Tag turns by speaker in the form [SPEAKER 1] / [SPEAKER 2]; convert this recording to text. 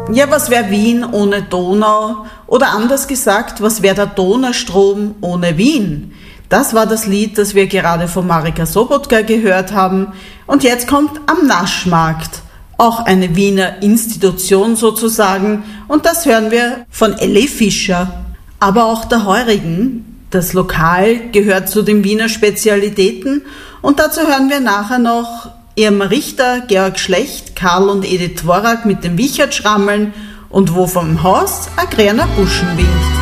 [SPEAKER 1] Ja, was wäre Wien ohne Donau? Oder anders gesagt, was wäre der Donaustrom ohne Wien? Das war das Lied, das wir gerade von Marika Sobotka gehört haben. Und jetzt kommt Am Naschmarkt, auch eine Wiener Institution sozusagen. Und das hören wir von Elli Fischer. Aber auch der Heurigen, das Lokal, gehört zu den Wiener Spezialitäten. Und dazu hören wir nachher noch Irma Richter, Georg Schlecht, Karl und Edith Dvorak mit dem Wichertschrammeln und wo vom Haus ein grüner Buschen winkt.